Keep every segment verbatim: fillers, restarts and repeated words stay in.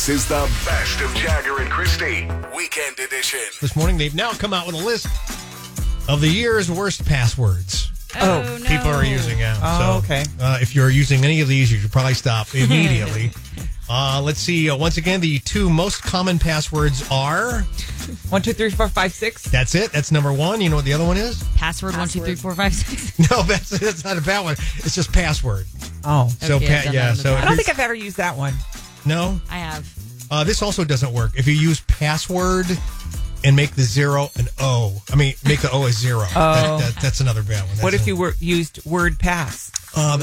This is the best of Jagger and Christy, Weekend Edition. This morning, they've now come out with a list of the year's worst passwords. Oh, oh no. People are using now. Oh, so, okay. Uh, if you're using any of these, you should probably stop immediately. uh, let's see. Uh, once again, the two most common passwords are... One, two, three, four, five, six. That's it. That's number one. You know what the other one is? Password, one, two, three, four, five, six. No, that's, that's not a bad one. It's just password. Oh. So, Okay, I've pa- done yeah. that in So the I past. don't think I've ever used that one. No? I have. Uh, this also doesn't work. If you use password and make the zero an O, I mean, make the O a zero. Oh. That, that, that's another bad one. That's What if a- you were used word pass? Uh,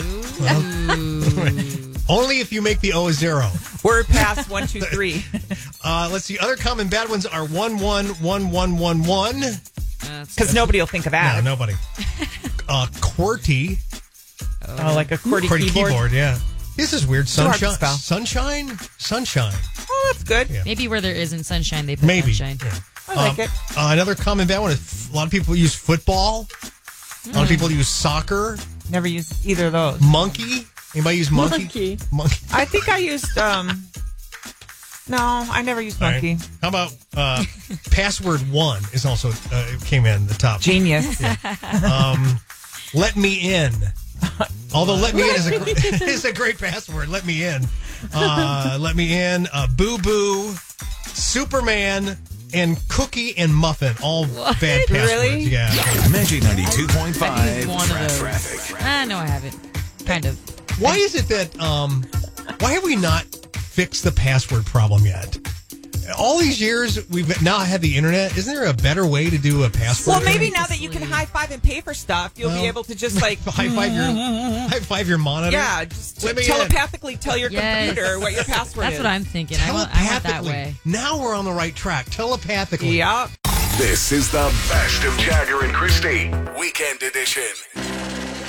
only if you make the O a zero. Word pass one, two, three. Uh, let's see. Other common bad ones are one one one one one one. Because nobody will think of No, that. nobody. Uh, QWERTY. Oh, like a QWERTY, QWERTY keyboard. keyboard. Yeah. This is weird. Too hard to Sunshine. spell. Sunshine. Sunshine. Oh, that's good. Yeah. Maybe where there isn't sunshine, they put Maybe. sunshine. Yeah. I like Um, it. Uh, another common bad one is a lot of people use football. A lot of people use soccer. Never used either of those. Monkey. Anybody use monkey? Monkey. Monkey. I think I used, um, no, I never used All right. monkey. How about uh, password one is also uh, it came in the top. Genius. Um, let me in. Although let me in is a great, is a great password. Let me in. Uh, let me in. Uh, boo boo, Superman, and cookie and muffin. All bad passwords. Really? Yeah. Magic ninety-two point I five. used one of those. Traffic. Ah, no, I haven't. Kind of. Why is it that? Um, why have we not fixed the password problem yet? All these years we've now had the internet. Isn't there a better way to do a password? Well, maybe now that you can high five and pay for stuff, you'll Well, be able to just like, high five your high five your monitor. yeah, just Let me in. telepathically tell your Yes. computer what your password That's is. what I'm thinking. I want, I want that Telepathically. way. Now we're on the right track. Telepathically. Yep. This is the best of Jagger and Christy, Weekend Edition.